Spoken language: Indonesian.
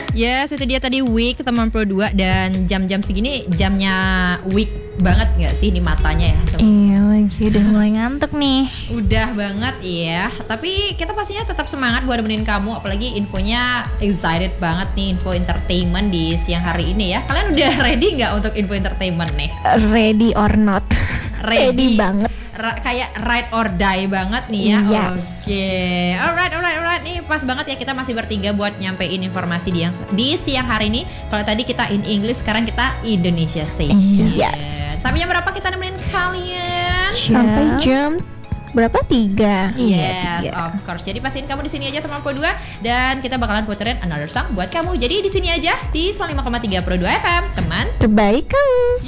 Yes, itu dia tadi Week teman Pro 2. Dan jam-jam segini jamnya Week banget gak sih di matanya ya? Iya lagi udah mulai ngantuk nih. Udah banget ya. Tapi kita pastinya tetap semangat buat nemenin kamu. Apalagi infonya excited banget nih, info entertainment di siang hari ini ya. Kalian udah ready gak untuk info entertainment nih? Ready or not? Ready banget. Kayak ride or die banget nih ya. Yes. Oke. Alright. Nih pas banget ya kita masih bertiga buat nyampein informasi di siang hari ini. Kalau tadi kita in English, sekarang kita Indonesia Station. Yes. Sampai jam berapa kita nemenin kalian? Sampai jam berapa? 3. Yes, of course. Jadi pastiin kamu di sini aja teman Pro 2 dan kita bakalan puterin another song buat kamu. Jadi di sini aja di 95,3 Pro 2 FM, teman Terbaik kamu.